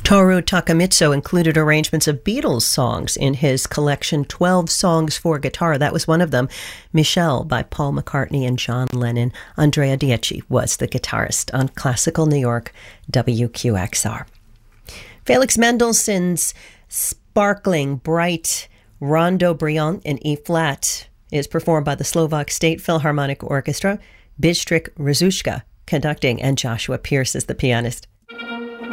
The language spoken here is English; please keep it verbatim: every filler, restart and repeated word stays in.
Toru Takemitsu included arrangements of Beatles songs in his collection twelve Songs for Guitar. That was one of them. Michelle by Paul McCartney and John Lennon. Andrea Dieci was the guitarist on Classical New York W Q X R. Felix Mendelssohn's sparkling, bright Rondo Brillant in E-flat is performed by the Slovak State Philharmonic Orchestra. Bystrik Rzucka conducting, and Joshua Pierce is the pianist.